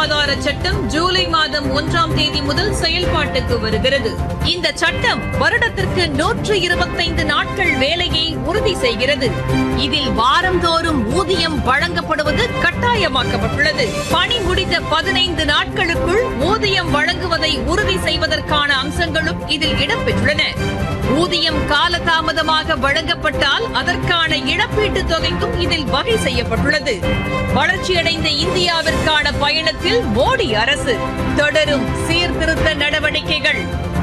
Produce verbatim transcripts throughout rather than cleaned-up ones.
சுகாதார சட்டம் ஜூலை மாதம் ஒன்றாம் தேதி முதல் செயல்பாட்டுக்கு வருகிறது. இந்த சட்டம் வருடத்திற்கு நூற்று இருபத்தைந்து நாட்கள் வேலையை உறுதி செய்கிறது. இதில் வாரந்தோறும் ஊதியம் வழங்கப்படுவது கட்டாயமாக்கப்பட்டுள்ளது. பணி முடிந்த பதினைந்து நாட்களுக்குள் ஊதியம் வழங்குவதை உறுதி செய்வதற்கான அம்சங்களும் இதில் இடம்பெற்றுள்ளன. ஊதியம் காலதாமதமாக வழங்கப்பட்டால் அதற்கான இழப்பீட்டுத் தொகைக்கும் இதில் வகை செய்யப்பட்டுள்ளது. வளர்ச்சியடைந்த இந்தியாவிற்கான பயணத்தில் மோடி அரசு தொடரும் சீர்திருத்த நடவடிக்கைகள்.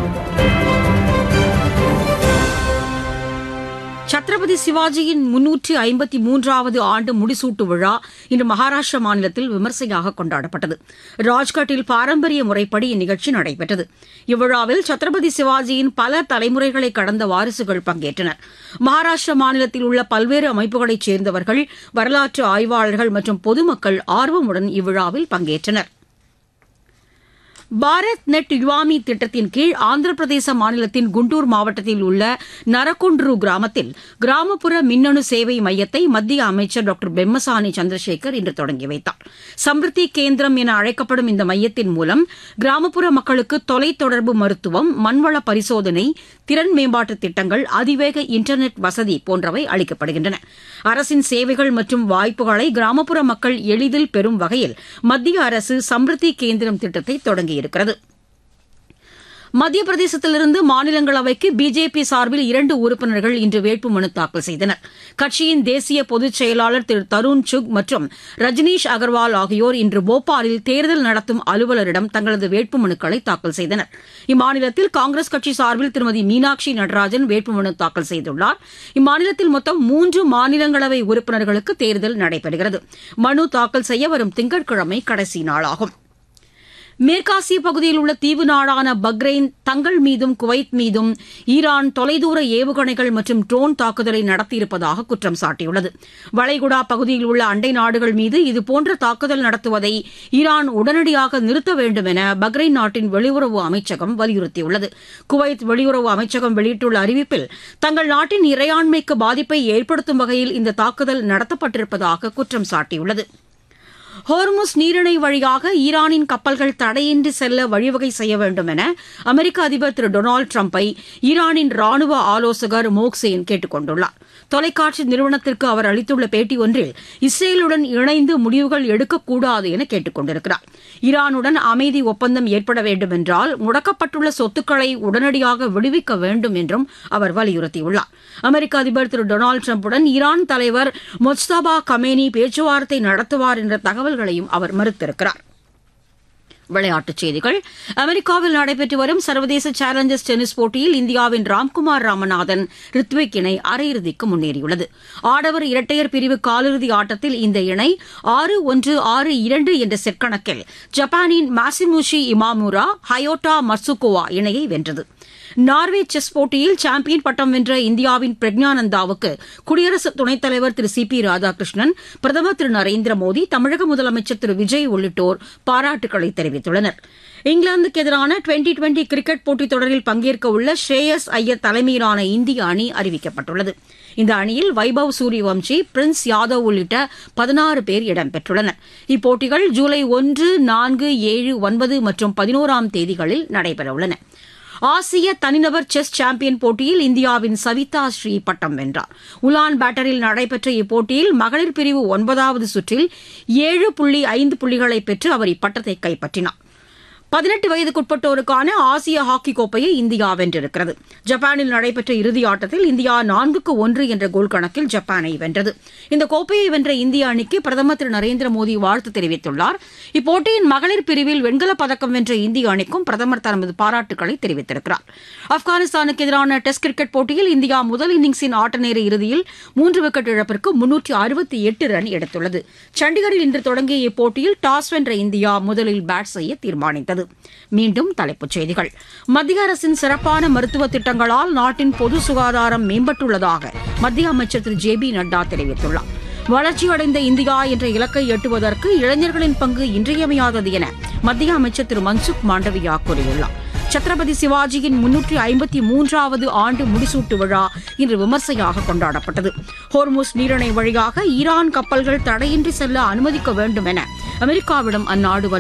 சத்ரபதி சிவாஜியின் முன்னூற்று ஐம்பத்தி மூன்றாவது ஆண்டு முடிசூட்டு விழா இன்று மகாராஷ்டிரா மாநிலத்தில் விமர்சையாக கொண்டாடப்பட்டது. ராஜ்காட்டில் பாரம்பரிய முறைப்படி இந்நிகழ்ச்சி நடைபெற்றது. இவ்விழாவில் சத்ரபதி சிவாஜியின் பல தலைமுறைகளை கடந்த வாரிசுகள் பங்கேற்றனர். மகாராஷ்டிரா மாநிலத்தில் உள்ள பல்வேறு அமைப்புகளைச் சேர்ந்தவர்கள், வரலாற்று ஆய்வாளர்கள் மற்றும் பொதுமக்கள் ஆர்வமுடன் இவ்விழாவில் பங்கேற்றனர். பாரத் நெட் யுவாமி திட்டத்தின் கீழ் ஆந்திர பிரதேச மாநிலத்தின் குண்டூர் மாவட்டத்தில் உள்ள நரக்குன்ட்ரு கிராமத்தில் கிராமப்புற மின்னணு சேவை மையத்தை மத்திய அமைச்சர் டாக்டர் பெம்மசானி சந்திரசேகர் இன்று தொடங்கி வைத்தார். சம்ருத்தி கேந்திரம் என அழைக்கப்படும் இந்த மையத்தின் மூலம் கிராமப்புற மக்களுக்கு தொலைத்தொடர்பு மருத்துவம், மண்வள பரிசோதனை, திறன் மேம்பாட்டு திட்டங்கள், அதிவேக இன்டர்நெட் வசதி போன்றவை அளிக்கப்படுகின்றன. அரசின் சேவைகள் மற்றும் வாய்ப்புகளை கிராமப்புற மக்கள் எளிதில் பெறும் வகையில் மத்திய அரசு சம்ருத்தி கேந்திரம் திட்டத்தை தொடங்கி இருக்கிறது. மத்திய பிரதேசத்திலிருந்து மாநிலங்களவைக்கு பிஜேபி சார்பில் இரண்டு உறுப்பினர்கள் இன்று வேட்புமனு தாக்கல் செய்தனர். கட்சியின் தேசிய பொதுச் செயலாளர் திரு தருண் சுக் மற்றும் ரஜினீஷ் அகர்வால் ஆகியோர் இன்று போபாலில் தேர்தல் நடத்தும் அலுவலரிடம் தங்களது வேட்புமனுக்களை தாக்கல் செய்தனர். இம்மாநிலத்தில் காங்கிரஸ் கட்சி சார்பில் திருமதி மீனாட்சி நடராஜன் வேட்புமனு தாக்கல் செய்துள்ளார். இம்மாநிலத்தில் மொத்தம் மூன்று மாநிலங்களவை உறுப்பினர்களுக்கு தேர்தல் நடைபெறுகிறது. மனு தாக்கல் செய்ய வரும் திங்கட்கிழமை கடைசி நாளாகும். மேற்காசிய பகுதியில் உள்ள தீவு நாடான பக்ரைன் தங்கள் மீதும் குவைத் மீதும் ஈரான் தொலைதூர ஏவுகணைகள் மற்றும் ட்ரோன் தாக்குதலை நடத்தியிருப்பதாக குற்றம் சாட்டியுள்ளது. வளைகுடா பகுதியில் உள்ள அண்டை நாடுகள் மீது இதுபோன்ற தாக்குதல் நடத்துவதை ஈரான் உடனடியாக நிறுத்த வேண்டும் என பக்ரைன் நாட்டின் வெளியுறவு அமைச்சகம் வலியுறுத்தியுள்ளது. குவைத் வெளியுறவு அமைச்சகம் வெளியிட்டுள்ள அறிவிப்பில் தங்கள் நாட்டின் இறையாண்மைக்கு பாதிப்பை ஏற்படுத்தும் வகையில் இந்த தாக்குதல் நடத்தப்பட்டிருப்பதாக குற்றம் சாட்டியுள்ளது. ஹோர்முஸ் நீரிணை வழியாக ஈரானின் கப்பல்கள் தடையின்றி செல்ல வழிவகை செய்ய வேண்டும் என அமெரிக்க அதிபர் திரு டொனால்டு டிரம்பை ஈரானின் ராணுவ ஆலோசகர் மோக்சேன் கேட்டுக் கொண்டுள்ளார். தொலைக்காட்சி நிறுவனத்திற்கு அவர் அளித்துள்ள பேட்டி ஒன்றில் இஸ்ரேலுடன் இணைந்து முடிவுகள் எடுக்கக்கூடாது என கேட்டுக் கொண்டிருக்கிறார். ஈரானுடன் அமைதி ஒப்பந்தம் ஏற்பட வேண்டும் என்றால் முடக்கப்பட்டுள்ள சொத்துக்களை உடனடியாக விடுவிக்க வேண்டும் என்றும் அவர் வலியுறுத்தியுள்ளார். அமெரிக்க அதிபர் திரு டொனால்டு டிரம்புடன் ஈரான் தலைவர் மொஜ்தபா கமேனி பேச்சுவார்த்தை நடத்துவார் என்ற தகவல்களையும் அவர் மறுத்திருக்கிறார். விளையாட்டுச் செய்திகள். அமெரிக்காவில் நடைபெற்று வரும் சர்வதேச சேலஞ்சர்ஸ் டென்னிஸ் போட்டியில் இந்தியாவின் ராம்குமார் ராமநாதன், ரித்விக் இணை அரையிறுதிக்கு முன்னேறியுள்ளது. ஆடவர் இரட்டையர் பிரிவு காலிறுதி ஆட்டத்தில் இந்த இணை ஆறு ஒன்று ஆறு இரண்டு என்ற செட் கணக்கில் ஜப்பானின் மாசிமுஷி இமாமுரா, ஹயோட்டா மட்சுகோவா இணையை வென்றது. நார்வே செஸ் போட்டியில் சாம்பியன் பட்டம் வென்ற இந்தியாவின் பிரக்ஞானந்தாவுக்கு குடியரசு துணைத் தலைவர் திரு சி பி ராதாகிருஷ்ணன், பிரதமர் திரு நரேந்திர மோடி, தமிழக முதலமைச்சர் திரு விஜய் உள்ளிட்டோர் பாராட்டுக்களை தெரிவித்துள்ளனர். இங்கிலாந்துக்கு எதிரான டுவெண்டி டுவெண்டி கிரிக்கெட் போட்டித் தொடரில் பங்கேற்க உள்ள ஸ்ரேயஸ் ஐயர் தலைமையிலான இந்திய அணி அறிவிக்கப்பட்டுள்ளது. இந்த அணியில் வைபவ் சூரியவம்சி, பிரின்ஸ் யாதவ் உள்ளிட்ட பதினாறு பேர் இடம்பெற்றுள்ளனர். இப்போட்டிகள் ஜூலை ஒன்று, நான்கு, ஏழு, ஒன்பது மற்றும் பதினோராம் தேதிகளில் நடைபெறவுள்ளன. ஆசிய தனிநபர் செஸ் சாம்பியன் போட்டியில் இந்தியாவின் சவிதா ஸ்ரீ பட்டம் வென்றார். உலான் பேட்டரில் நடைபெற்ற இப்போட்டியில் மகளிர் பிரிவு ஒன்பதாவது சுற்றில் ஏழு புள்ளி ஐந்து புள்ளிகளை பெற்று அவர் இப்பட்டத்தை கைப்பற்றினார். பதினெட்டு வயதுக்குட்பட்டோருக்கான ஆசிய ஹாக்கி கோப்பையை இந்தியா வென்றிருக்கிறது. ஜப்பானில் நடைபெற்ற இறுதி ஆட்டத்தில் இந்தியா நான்குக்கு ஒன்று என்ற கோல் கணக்கில் ஜப்பானை வென்றது. இந்த கோப்பையை வென்ற இந்திய அணிக்கு பிரதமர் திரு நரேந்திர மோடி வாழ்த்து தெரிவித்துள்ளார். இப்போட்டியின் மகளிர் பிரிவில் வெண்கலப் பதக்கம் வென்ற இந்திய அணிக்கும் பிரதமர் தனது பாராட்டுக்களை தெரிவித்திருக்கிறார். ஆப்கானிஸ்தானுக்கு எதிரான டெஸ்ட் கிரிக்கெட் போட்டியில் இந்தியா முதல் இன்னிங்ஸின் ஆட்டநேர இறுதியில் மூன்று விக்கெட் இழப்பிற்கு முன்னூற்று அறுபத்தி எட்டு ரன் எடுத்துள்ளது. சண்டிகரில் இன்று தொடங்கிய இப்போட்டியில் டாஸ் வென்ற இந்தியா முதலில் பேட் செய்ய தீர்மானித்தது. மீண்டும் தலைப்புச் செய்திகள். மத்திய அரசின் சிறப்பான மருத்துவ திட்டங்களால் நாட்டின் பொது சுகாதாரம் மேம்பட்டுள்ளதாக மத்திய அமைச்சர் திரு ஜே பி நட்டா தெரிவித்துள்ளார். வளர்ச்சியடைந்த இந்தியா என்ற இலக்கை எட்டுவதற்கு இளைஞர்களின் பங்கு இன்றியமையாதது என மத்திய அமைச்சர் திரு மன்சுக் மாண்டவியா கூறியுள்ளார். சத்ரபதி சிவாஜியின் முன்னூற்றி ஐம்பத்தி மூன்றாவது ஆண்டு முடிசூட்டு விழா இன்று விமர்சையாக கொண்டாடப்பட்டது. ஹோர்முஸ் நீரிணை வழியாக ஈரான் கப்பல்கள் தடையின்றி செல்ல அனுமதிக்க வேண்டும் என அமெரிக்காவிடம் அந்நாடு